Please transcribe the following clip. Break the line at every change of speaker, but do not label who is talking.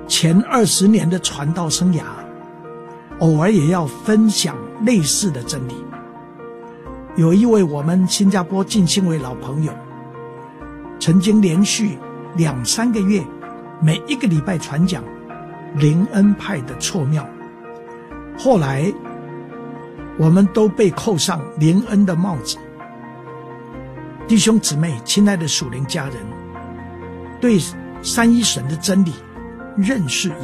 前20年的传道生涯，偶尔也要分享类似的真理。有一位我们新加坡浸信会老朋友，曾经连续2-3个月每一个礼拜传讲灵恩派的错谬，后来我们都被扣上灵恩的帽子。弟兄姊妹，亲爱的属灵家人，对三一神的真理认识